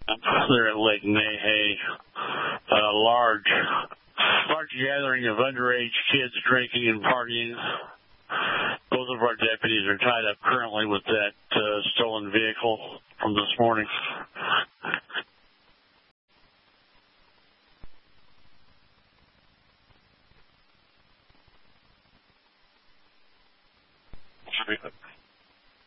They're at Lake Nahe. A large gathering of underage kids drinking and partying. Both of our deputies are tied up currently with that stolen vehicle from this morning. Should be good.